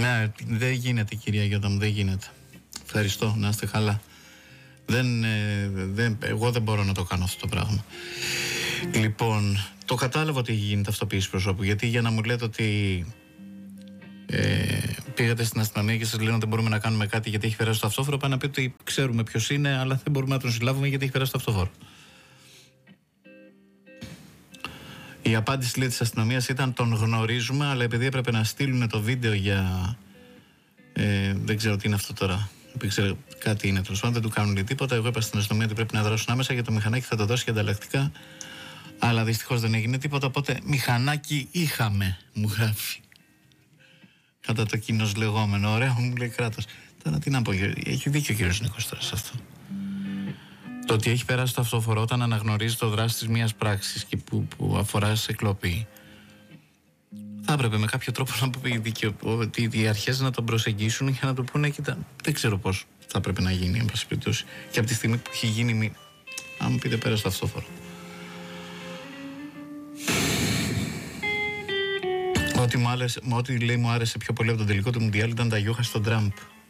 Ναι, δεν γίνεται, κυρία Γιώτα μου, δεν γίνεται. Ευχαριστώ, να είστε καλά. Εγώ δεν μπορώ να το κάνω αυτό το πράγμα. Λοιπόν, το κατάλαβα ότι γίνεται ταυτοποίηση προσώπου. Γιατί για να μου λέτε ότι πήγατε στην αστυνομία και σας λένε ότι δεν μπορούμε να κάνουμε κάτι γιατί έχει περάσει το αυτόφορο, πάει να πει ότι ξέρουμε ποιος είναι, αλλά δεν μπορούμε να τον συλλάβουμε γιατί έχει περάσει το αυτόφορο. Η απάντηση, λέει, της αστυνομίας ήταν τον γνωρίζουμε, αλλά επειδή έπρεπε να στείλουν το βίντεο για δεν ξέρω τι είναι αυτό τώρα, δεν ξέρω, κάτι είναι τέλος πάντων, δεν του κάνουν τίποτα. Εγώ είπα στην αστυνομία ότι πρέπει να δράσουν άμεσα για το μηχανάκι, θα το δώσει και ανταλλακτικά, αλλά δυστυχώς δεν έγινε τίποτα, οπότε μηχανάκι είχαμε, μου γράφει. Κατά το κοινώς λεγόμενο, ωραίο, μου λέει κράτος. Τώρα τι να πω, έχει δίκιο ο κύριος Νίκος τώρα σε αυτό. Το ότι έχει περάσει το αυτόφορο όταν αναγνωρίζει το δράση της μιας πράξης και που αφορά σε κλοπή, θα έπρεπε με κάποιο τρόπο να πει ότι οι αρχές να τον προσεγγίσουν για να του πούνε, κοίτα, δεν ξέρω πώς θα έπρεπε να γίνει, εν πάση περιπτώσει. Και από τη στιγμή που έχει γίνει, αν μου πείτε, πέρασε το αυτόφορο. Ό,τι λέει μου άρεσε πιο πολύ από τον τελικό του Μουντιάλ ήταν τα γιούχα στον Τραμπ.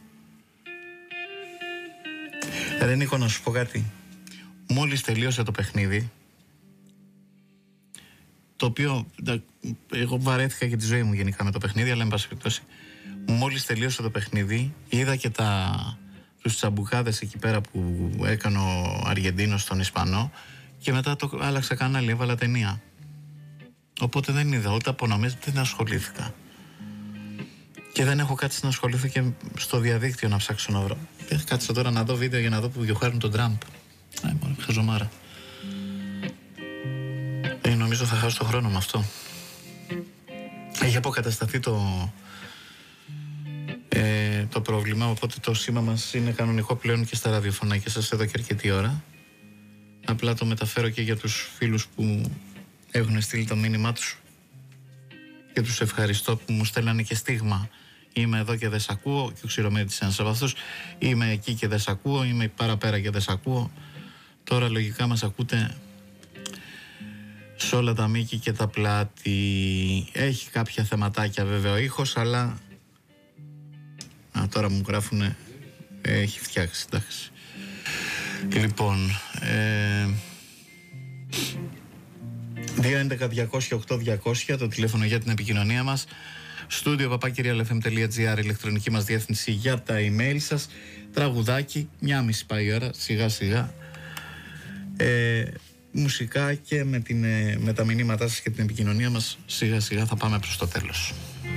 Ρε Νίκο, να σου πω κάτι. Μόλις τελείωσε το παιχνίδι, το οποίο εγώ βαρέθηκα για τη ζωή μου γενικά με το παιχνίδι, αλλά εν πάση περιπτώσει, μόλις τελείωσε το παιχνίδι, είδα και τους τσαμπουκάδες εκεί πέρα που έκανε ο Αργεντίνος στον Ισπανό και μετά το άλλαξα κανάλι, έβαλα ταινία. Οπότε δεν είδα ούτε απονομές, δεν ασχολήθηκα. Και δεν έχω κάτσει να ασχοληθώ και στο διαδίκτυο να ψάξω να βρω. Κάτσα τώρα να δω βίντεο για να δω που διοχάρουν τον Τραμπ. Μόνο χαζομάρα. Νομίζω θα χάσω το χρόνο με αυτό. Έχει αποκατασταθεί το πρόβλημα, οπότε το σήμα μας είναι κανονικό πλέον και στα ραδιοφωνάκια σας εδώ και αρκετή ώρα. Απλά το μεταφέρω και για τους φίλους που έχουν στείλει το μήνυμά τους και τους ευχαριστώ που μου στέλνανε και στίγμα. Είμαι εδώ και δεν σ' ακούω, και ο Ξηρομέτης ένας από αυτούς. Είμαι εκεί και δεν σ' ακούω, είμαι παραπέρα και δεν σ' ακούω. Τώρα λογικά μας ακούτε σε όλα τα μήκη και τα πλάτη. Έχει κάποια θεματάκια βέβαια ο ήχος, αλλά τώρα μου γράφουνε έχει φτιάξει, εντάξει. Λοιπόν 211-200-8200 το τηλέφωνο για την επικοινωνία μας. Στούντιο @realfm.gr, ηλεκτρονική μας διεύθυνση για τα email σας. Τραγουδάκι, 1,5 πάει η ώρα, σιγά σιγά. Μουσικά και με τα μηνύματά σας και την επικοινωνία μας σιγά σιγά θα πάμε προς το τέλος.